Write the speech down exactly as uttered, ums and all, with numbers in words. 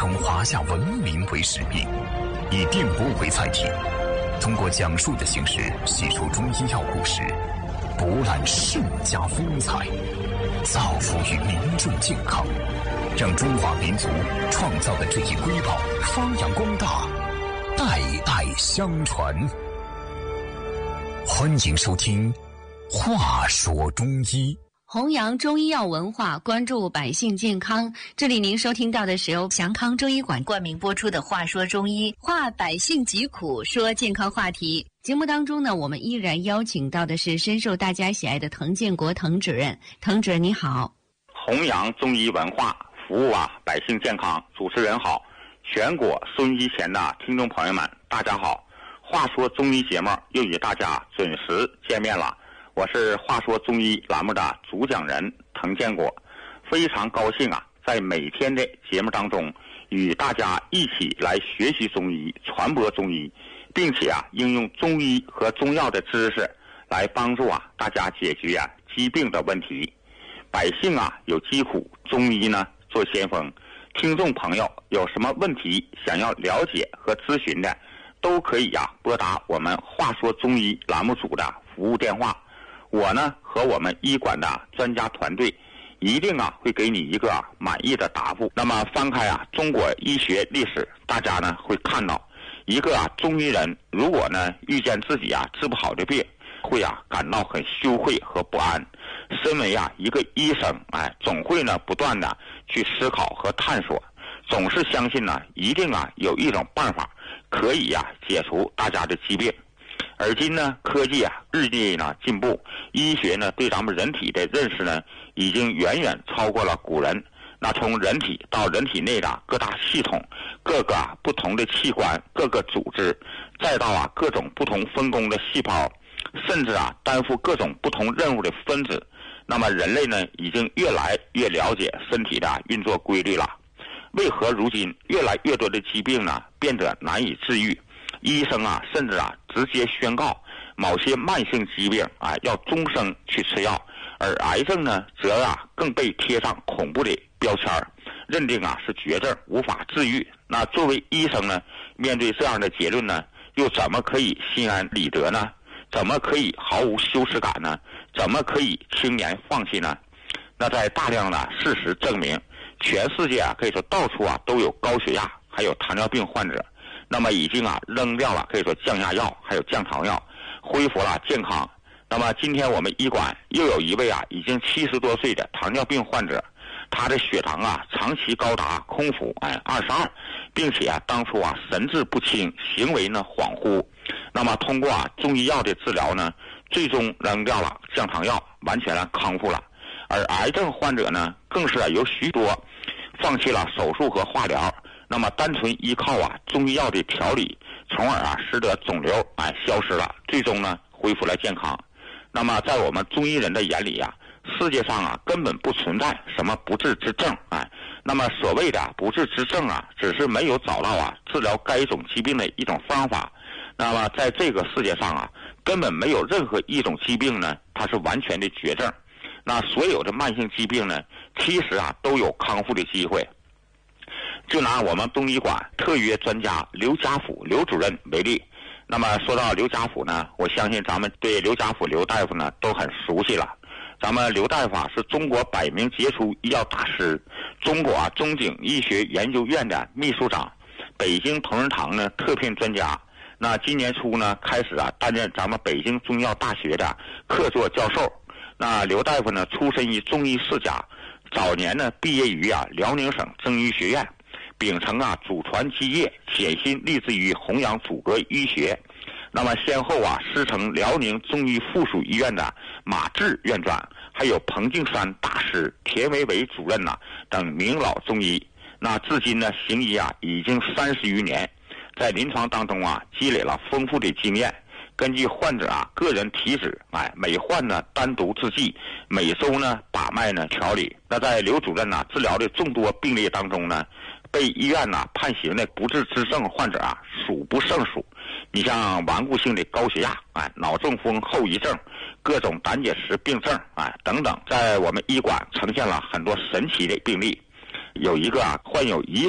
传华夏文明为使命，以电波为载体，通过讲述的形式细说中医药故事，博览世家风采，造福于民众健康，让中华民族创造的这一瑰宝发扬光大，代代相传。欢迎收听《话说中医》， 弘扬中医药文化，关注百姓健康。这里您收听到的是由祥康中医馆冠名播出的《话说中医》，话百姓疾苦，说健康话题。节目当中呢，我们依然邀请到的是深受大家喜爱的滕建国滕主任。滕主任你好。 弘扬中医文化，服务啊百姓健康。主持人好，全国收音机前的听众朋友们大家好。话说中医节目又与大家准时见面了，我是话说中医栏目的主讲人滕建国，非常高兴啊，在每天的节目当中与大家一起来学习中医，传播中医，并且啊应用中医和中药的知识来帮助啊大家解决啊疾病的问题。百姓啊有疾苦，中医呢做先锋。听众朋友有什么问题想要了解和咨询的，都可以啊拨打我们话说中医栏目组的服务电话，我呢和我们医馆的专家团队一定啊会给你一个、啊、满意的答复。那么翻开啊中国医学历史，大家呢会看到一个啊中医人如果呢遇见自己啊治不好的病，会啊感到很羞愧和不安。身为啊一个医生，哎，总会呢不断的去思考和探索，总是相信呢一定啊有一种办法可以呀、啊、解除大家的疾病。而今呢科技啊日渐呢进步，医学呢对咱们人体的认识呢已经远远超过了古人。那从人体到人体内的各大系统，各个、啊、不同的器官，各个组织，再到啊各种不同分工的细胞，甚至啊担负各种不同任务的分子，那么人类呢已经越来越了解身体的运作规律了。为何如今越来越多的疾病呢变得难以治愈？医生啊甚至啊直接宣告某些慢性疾病啊要终生去吃药，而癌症呢则啊更被贴上恐怖的标签，认定啊是绝症，无法治愈。那作为医生呢，面对这样的结论呢，又怎么可以心安理得呢？怎么可以毫无羞耻感呢？怎么可以轻言放弃呢？那在大量的事实证明，全世界啊可以说到处啊都有高血压还有糖尿病患者，那么已经啊扔掉了可以说降压药还有降糖药，恢复了健康。那么今天我们医馆又有一位啊已经七十多岁的糖尿病患者，他的血糖啊长期高达空腹哎二十二，并且啊当初啊神志不清，行为呢恍惚。那么通过啊中医药的治疗呢，最终扔掉了降糖药，完全康复了。而癌症患者呢，更是啊有许多放弃了手术和化疗，那么单纯依靠啊中医药的调理，从而啊使得肿瘤哎消失了，最终呢恢复了健康。那么在我们中医人的眼里啊，世界上啊根本不存在什么不治之症，哎，那么所谓的不治之症啊，只是没有找到啊治疗该种疾病的一种方法。那么在这个世界上啊，根本没有任何一种疾病呢，它是完全的绝症。那所有的慢性疾病呢，其实啊都有康复的机会。就拿我们中医馆特约专家刘家甫刘主任为例。那么说到刘家甫呢，我相信咱们对刘家甫刘大夫呢都很熟悉了。咱们刘大夫啊是中国百名杰出医药大师，中国啊中景医学研究院的秘书长，北京同仁堂呢特聘专家。那今年初呢开始啊担任咱们北京中医药大学的客座教授。那刘大夫呢出身于中医世家，早年呢毕业于啊辽宁省中医学院，秉承啊祖传基业，潜心立志于弘扬祖国医学。那么先后啊师承辽宁中医附属医院的马志院长，还有彭敬山大师、田维伟主任呐、啊、等名老中医。那至今呢行医啊已经三十余年，在临床当中啊积累了丰富的经验，根据患者啊个人体质，哎，每患呢单独制剂，每周呢把脉呢调理。那在刘主任呢治疗的众多病例当中呢，被医院呢判刑的不治之症患者啊数不胜数。你像顽固性的高血压，哎，脑中风后遗症，各种胆结石病症，哎，等等，在我们医馆呈现了很多神奇的病例。有一个啊患有疑